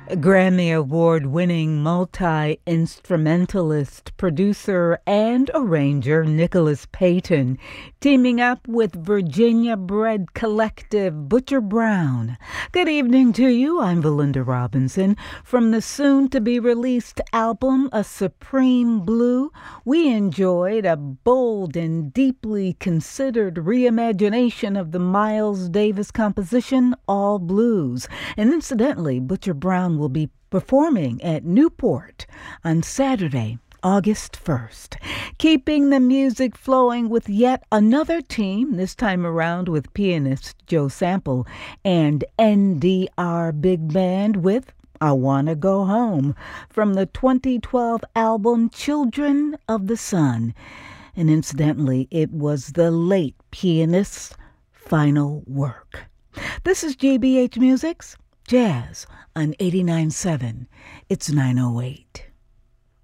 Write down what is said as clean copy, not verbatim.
Grammy Award-winning multi-instrumentalist, producer, and arranger Nicholas Payton, teaming up with Virginia-bred collective Butcher Brown. Good evening to you. I'm Valinda Robinson. From the soon-to-be-released album, A Supreme Blue, we enjoyed a bold and deeply considered reimagination of the Miles Davis composition, All Blues. And incidentally, Butcher Brown will be performing at Newport on Saturday, August 1st. Keeping the music flowing with yet another team, this time around with pianist Joe Sample and NDR Big Band with I Wanna Go Home from the 2012 album Children of the Sun. And incidentally, it was the late pianist's final work. This is GBH Music's Jazz on 89.7. It's 9:08.